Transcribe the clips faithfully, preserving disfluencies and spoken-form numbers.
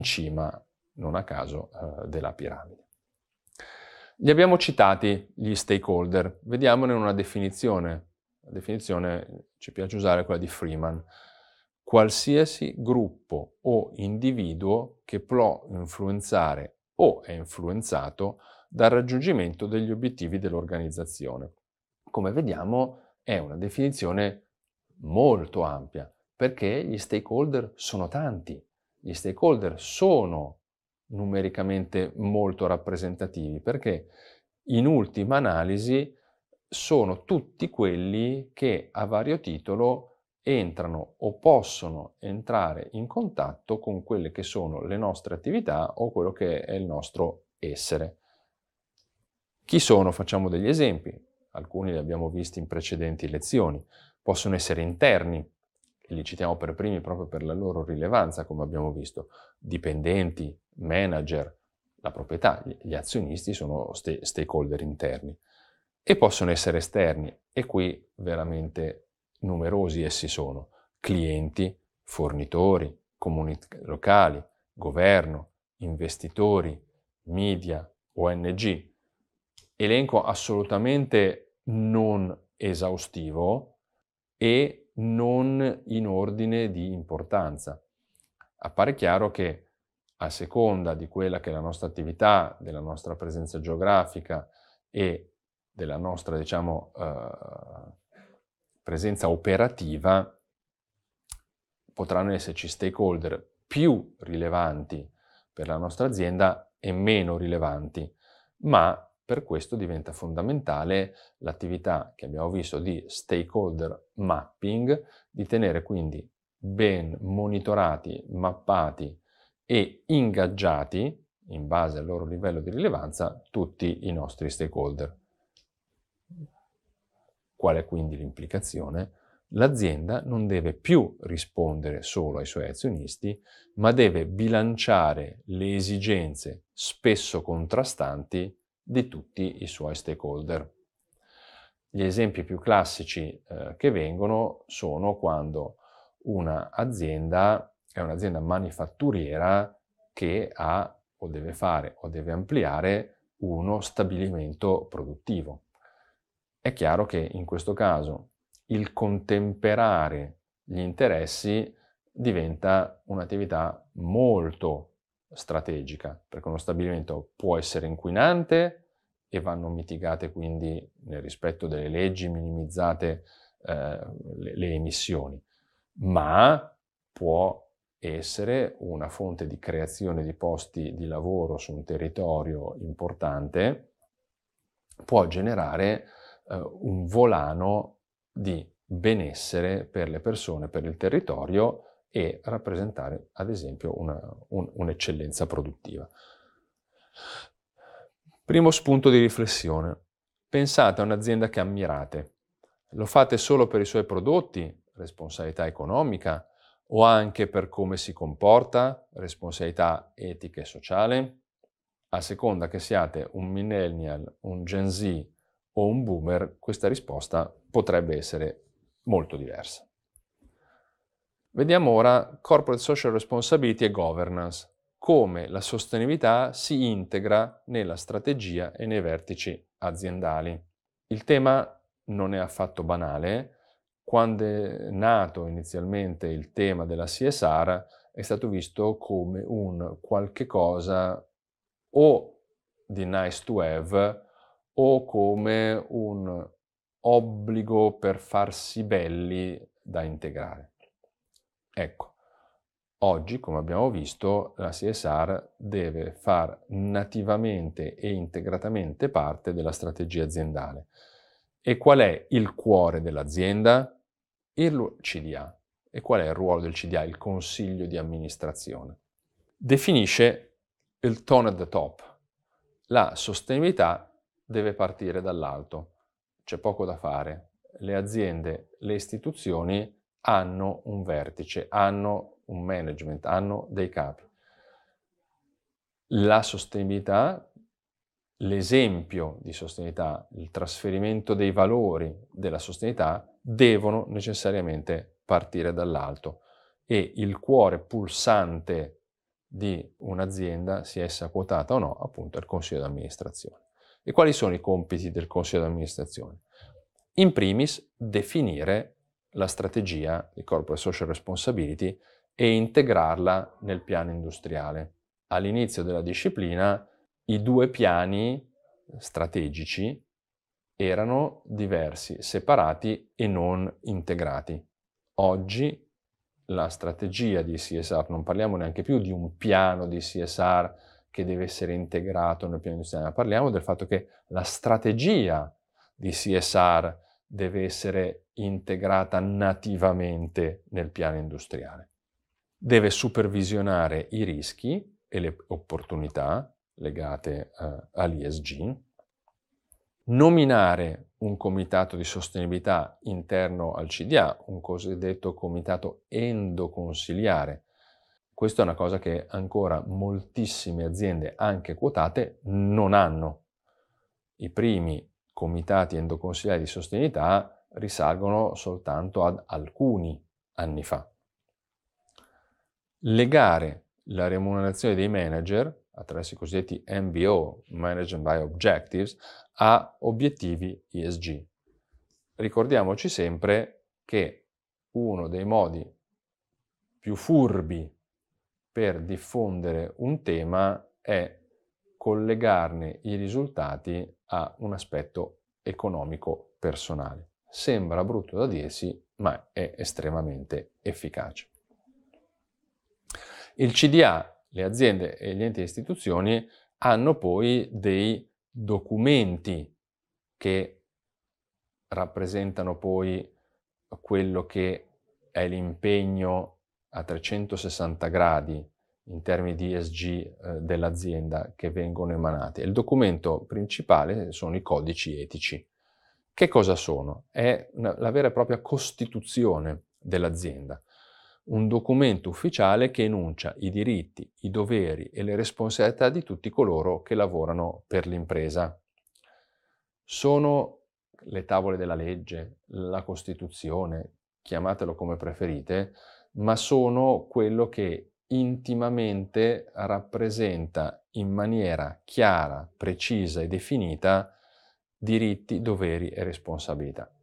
cima, non a caso, eh, della piramide. Li abbiamo citati gli stakeholder, vediamone una definizione. La definizione ci piace usare quella di Freeman. Qualsiasi gruppo o individuo che può influenzare o è influenzato dal raggiungimento degli obiettivi dell'organizzazione. Come vediamo è una definizione molto ampia, perché gli stakeholder sono tanti. Gli stakeholder sono numericamente molto rappresentativi, perché in ultima analisi sono tutti quelli che a vario titolo entrano o possono entrare in contatto con quelle che sono le nostre attività o quello che è il nostro essere. Chi sono? Facciamo degli esempi, alcuni li abbiamo visti in precedenti lezioni. Possono essere interni, e li citiamo per primi proprio per la loro rilevanza, come abbiamo visto, dipendenti, manager, la proprietà, gli azionisti sono st- stakeholder interni, e possono essere esterni, e qui veramente numerosi essi sono: clienti, fornitori, comunità locali, governo, investitori, media, O N G. Elenco assolutamente non esaustivo e non in ordine di importanza. Appare chiaro che a seconda di quella che è la nostra attività, della nostra presenza geografica e della nostra, diciamo, eh, presenza operativa, potranno esserci stakeholder più rilevanti per la nostra azienda e meno rilevanti, ma per questo diventa fondamentale l'attività che abbiamo visto di stakeholder mapping, di tenere quindi ben monitorati, mappati e ingaggiati, in base al loro livello di rilevanza, tutti i nostri stakeholder. Qual è quindi l'implicazione? L'azienda non deve più rispondere solo ai suoi azionisti, ma deve bilanciare le esigenze spesso contrastanti di tutti i suoi stakeholder. Gli esempi più classici eh, che vengono sono quando un'azienda è un'azienda manifatturiera che ha o deve fare o deve ampliare uno stabilimento produttivo. È chiaro che in questo caso il contemperare gli interessi diventa un'attività molto strategica, perché uno stabilimento può essere inquinante e vanno mitigate quindi, nel rispetto delle leggi, minimizzate eh, le, le emissioni, ma può essere una fonte di creazione di posti di lavoro su un territorio importante, può generare eh, un volano di benessere per le persone, per il territorio, e rappresentare ad esempio una, un, un'eccellenza produttiva. Primo spunto di riflessione. Pensate a un'azienda che ammirate. Lo fate solo per i suoi prodotti, responsabilità economica, o anche per come si comporta, responsabilità etica e sociale? A seconda che siate un millennial, un Gen Z o un boomer, questa risposta potrebbe essere molto diversa. Vediamo ora Corporate Social Responsibility e Governance, come la sostenibilità si integra nella strategia e nei vertici aziendali. Il tema non è affatto banale. Quando è nato inizialmente il tema della C S R è stato visto come un qualche cosa o di nice to have o come un obbligo per farsi belli da integrare. Ecco, oggi, come abbiamo visto, la C S R deve far nativamente e integratamente parte della strategia aziendale. E qual è il cuore dell'azienda? Il C D A. E qual è il ruolo del C D A? Il consiglio di amministrazione. Definisce il tone at the top. La sostenibilità deve partire dall'alto. C'è poco da fare. Le aziende, le istituzioni hanno un vertice, hanno un management, hanno dei capi. La sostenibilità, l'esempio di sostenibilità, il trasferimento dei valori della sostenibilità devono necessariamente partire dall'alto, e il cuore pulsante di un'azienda, sia essa quotata o no, appunto al consiglio di amministrazione. E quali sono i compiti del consiglio di amministrazione? In primis, definire la strategia di Corporate Social Responsibility e integrarla nel piano industriale. All'inizio della disciplina i due piani strategici erano diversi, separati e non integrati. Oggi la strategia di C S R, non parliamo neanche più di un piano di C S R che deve essere integrato nel piano industriale, ma parliamo del fatto che la strategia di C S R deve essere integrata nativamente nel piano industriale. Deve supervisionare i rischi e le opportunità legate uh, all'E S G, nominare un comitato di sostenibilità interno al C D A, un cosiddetto comitato endoconsiliare. Questa è una cosa che ancora moltissime aziende, anche quotate, non hanno. I primi comitati endoconsiliari di sostenibilità risalgono soltanto ad alcuni anni fa. Legare la remunerazione dei manager attraverso i cosiddetti M B O, Management by Objectives, a obiettivi E S G. Ricordiamoci sempre che uno dei modi più furbi per diffondere un tema è collegarne i risultati a un aspetto economico personale. Sembra brutto da dirsi, ma è estremamente efficace. Il C D A, le aziende e gli enti e istituzioni hanno poi dei documenti che rappresentano poi quello che è l'impegno a trecentosessanta gradi in termini di E S G eh, dell'azienda che vengono emanati. Il documento principale sono i codici etici. Che cosa sono? È una, la vera e propria costituzione dell'azienda. Un documento ufficiale che enuncia i diritti, i doveri e le responsabilità di tutti coloro che lavorano per l'impresa. Sono le tavole della legge, la Costituzione, chiamatelo come preferite, ma sono quello che intimamente rappresenta in maniera chiara, precisa e definita diritti, doveri e responsabilità.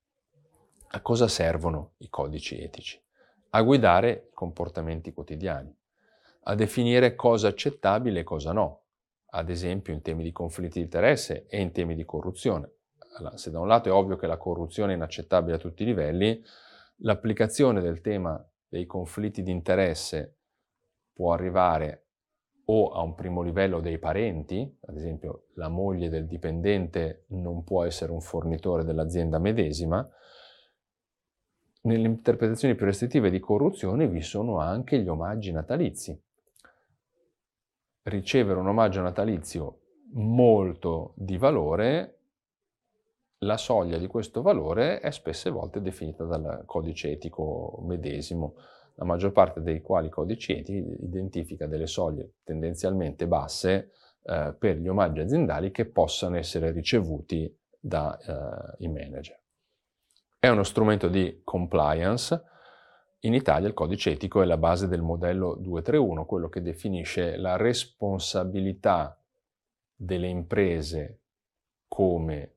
A cosa servono i codici etici? A guidare i comportamenti quotidiani, a definire cosa è accettabile e cosa no, ad esempio in temi di conflitti di interesse e in temi di corruzione. Allora, se da un lato è ovvio che la corruzione è inaccettabile a tutti i livelli, l'applicazione del tema dei conflitti di interesse può arrivare o a un primo livello dei parenti, ad esempio la moglie del dipendente non può essere un fornitore dell'azienda medesima. Nelle interpretazioni più restrittive di corruzione vi sono anche gli omaggi natalizi. Ricevere un omaggio natalizio molto di valore, la soglia di questo valore è spesse volte definita dal codice etico medesimo, la maggior parte dei quali codici etici identifica delle soglie tendenzialmente basse eh, per gli omaggi aziendali che possano essere ricevuti dai eh, manager. È uno strumento di compliance. In Italia il codice etico è la base del modello duecentotrentuno, quello che definisce la responsabilità delle imprese come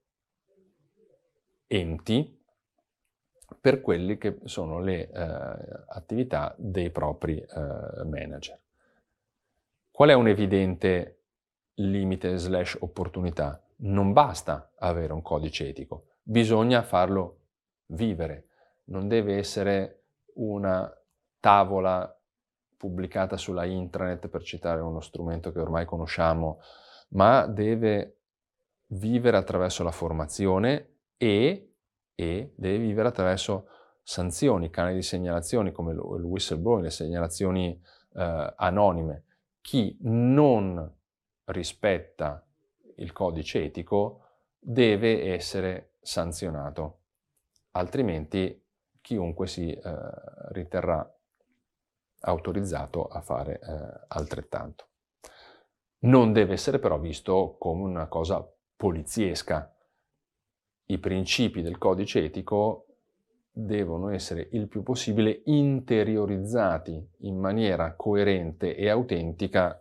enti per quelle che sono le eh, attività dei propri eh, manager. Qual è un evidente limite slash opportunità? Non basta avere un codice etico, bisogna farlo vivere. Non deve essere una tavola pubblicata sulla intranet, per citare uno strumento che ormai conosciamo, ma deve vivere attraverso la formazione e, e deve vivere attraverso sanzioni, canali di segnalazioni come il whistleblowing, le segnalazioni eh, anonime. Chi non rispetta il codice etico deve essere sanzionato, altrimenti chiunque si eh, riterrà autorizzato a fare eh, altrettanto. Non deve essere però visto come una cosa poliziesca. I principi del codice etico devono essere il più possibile interiorizzati in maniera coerente e autentica